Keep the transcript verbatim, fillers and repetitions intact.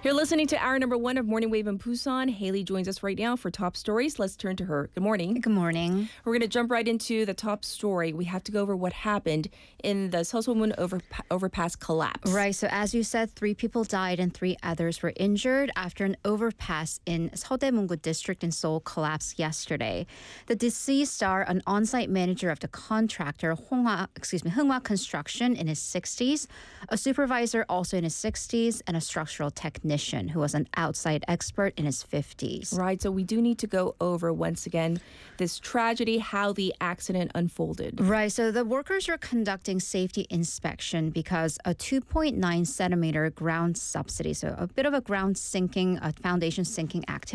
You're listening to hour number one of Morning Wave in Busan. Haley joins us right now for top stories. Let's turn to her. Good morning. Good morning. We're going to jump right into the top story. We have to go over what happened in the Seosomun over, overpass collapse. Right. So as you said, three people died and three others were injured after an overpass in Seodaemungu district in Seoul collapsed yesterday. The deceased are an on-site manager of the contractor Honghwa, excuse me, Heunghwa Construction in his sixties, a supervisor also in his sixties, and a structural technician who was an outside expert in his fifties. Right. So we do need to go over once again this tragedy, how the accident unfolded. Right. So the workers are conducting safety inspection because a two point nine centimeter ground subsidy, so a bit of a ground sinking, a foundation sinking activity